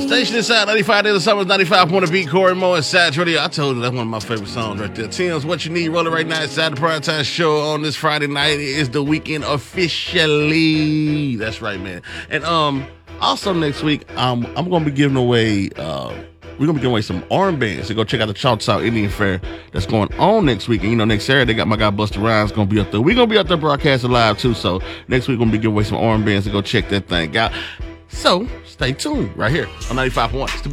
Station inside 95 days of summer, 95 point of beat, Corey Moore inside Radio. I told you that's one of my favorite songs right there. Tim's What You Need rolling right now inside the Primetime Show on this Friday night. It is the weekend officially. That's right, man. And also next week, I'm gonna be giving away we're gonna be giving away some armbands. So go check out the Choctaw Indian Fair that's going on next week. And next Saturday they got my guy Busta Rhymes gonna be up there. We're gonna be up there broadcasting live too. So next week we're gonna be giving away some armbands. So go check that thing out. So stay tuned right here on 95.1.